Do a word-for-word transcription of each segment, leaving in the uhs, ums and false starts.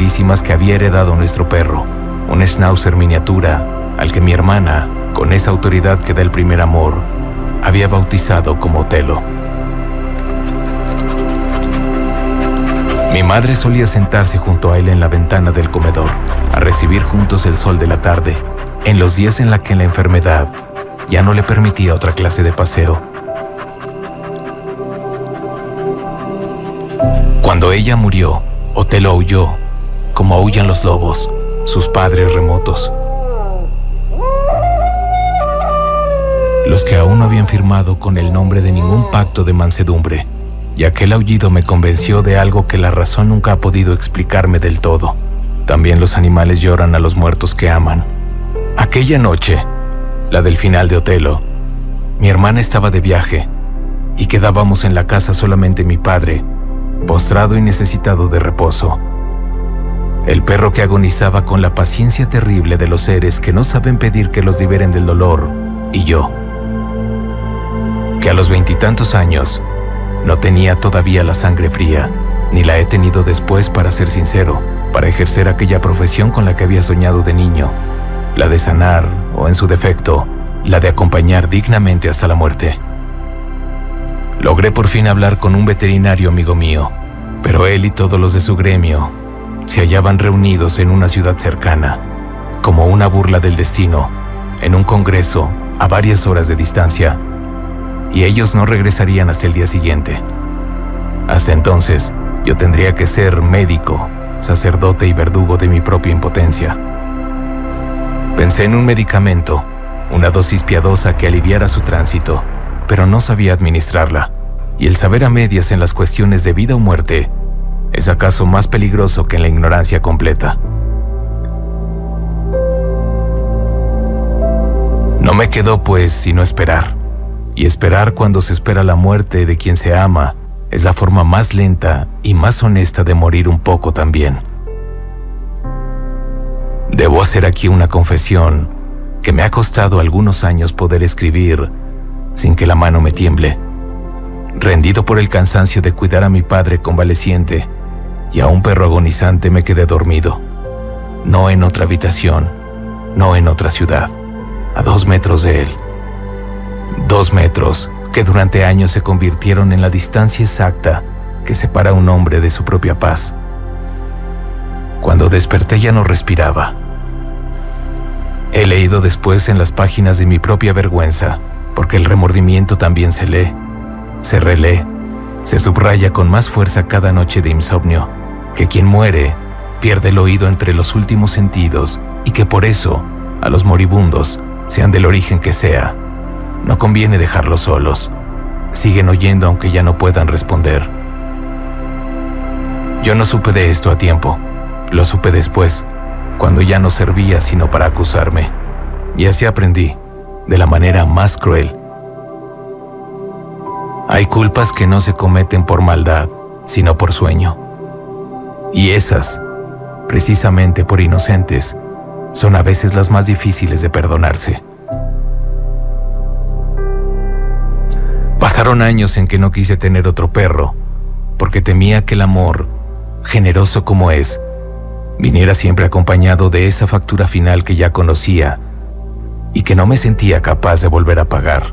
parecidísimas que había heredado nuestro perro, un schnauzer miniatura al que mi hermana, con esa autoridad que da el primer amor, había bautizado como Otelo. Mi madre solía sentarse junto a él en la ventana del comedor, a recibir juntos el sol de la tarde, en los días en la que la enfermedad ya no le permitía otra clase de paseo. Cuando ella murió, Otelo aulló, como aullan los lobos, sus padres remotos. Los que aún no habían firmado con el nombre de ningún pacto de mansedumbre, y aquel aullido me convenció de algo que la razón nunca ha podido explicarme del todo. También los animales lloran a los muertos que aman. Aquella noche, la del final de Otelo, mi hermana estaba de viaje y quedábamos en la casa solamente mi padre, postrado y necesitado de reposo. El perro que agonizaba con la paciencia terrible de los seres que no saben pedir que los liberen del dolor, y yo, que a los veintitantos años no tenía todavía la sangre fría, ni la he tenido después, para ser sincero, para ejercer aquella profesión con la que había soñado de niño, la de sanar, o en su defecto, la de acompañar dignamente hasta la muerte. Logré por fin hablar con un veterinario amigo mío, pero él y todos los de su gremio se hallaban reunidos en una ciudad cercana, como una burla del destino, en un congreso a varias horas de distancia, y ellos no regresarían hasta el día siguiente. Hasta entonces, yo tendría que ser médico, sacerdote y verdugo de mi propia impotencia. Pensé en un medicamento, una dosis piadosa que aliviara su tránsito, pero no sabía administrarla, y el saber a medias en las cuestiones de vida o muerte es acaso más peligroso que en la ignorancia completa. No me quedó, pues, sino esperar, y esperar cuando se espera la muerte de quien se ama es la forma más lenta y más honesta de morir un poco también. Debo hacer aquí una confesión que me ha costado algunos años poder escribir sin que la mano me tiemble. Rendido por el cansancio de cuidar a mi padre convaleciente y a un perro agonizante, me quedé dormido. No en otra habitación, no en otra ciudad, a dos metros de él. Dos metros que durante años se convirtieron en la distancia exacta que separa a un hombre de su propia paz. Cuando desperté ya no respiraba. He leído después en las páginas de mi propia vergüenza, porque el remordimiento también se lee, se relee, se subraya con más fuerza cada noche de insomnio, que quien muere pierde el oído entre los últimos sentidos y que por eso a los moribundos, sean del origen que sea, no conviene dejarlos solos. Siguen oyendo aunque ya no puedan responder. Yo no supe de esto a tiempo, lo supe después, cuando ya no servía sino para acusarme, y así aprendí, de la manera más cruel. Hay culpas que no se cometen por maldad, sino por sueño, y esas, precisamente por inocentes, son a veces las más difíciles de perdonarse. Pasaron años en que no quise tener otro perro, porque temía que el amor, generoso como es, viniera siempre acompañado de esa factura final que ya conocía y que no me sentía capaz de volver a pagar.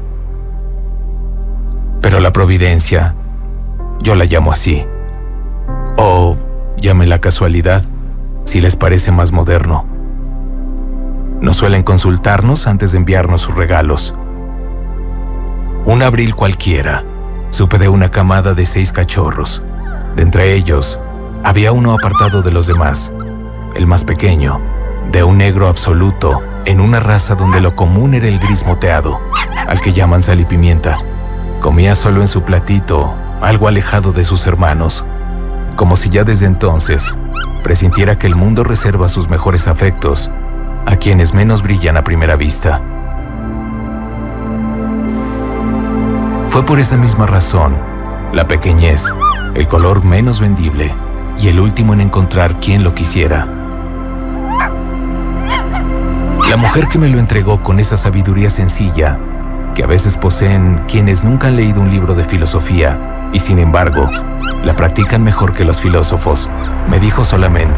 Pero la providencia, yo la llamo así, o llámenla casualidad, si les parece más moderno, no suelen consultarnos antes de enviarnos sus regalos. Un abril cualquiera, supe de una camada de seis cachorros. De entre ellos, había uno apartado de los demás, el más pequeño, de un negro absoluto, en una raza donde lo común era el gris moteado, al que llaman sal y pimienta. Comía solo en su platito, algo alejado de sus hermanos, como si ya desde entonces presintiera que el mundo reserva sus mejores afectos a quienes menos brillan a primera vista. Fue por esa misma razón, la pequeñez, el color menos vendible y el último en encontrar quien lo quisiera. La mujer que me lo entregó con esa sabiduría sencilla que a veces poseen quienes nunca han leído un libro de filosofía y sin embargo la practican mejor que los filósofos, me dijo solamente: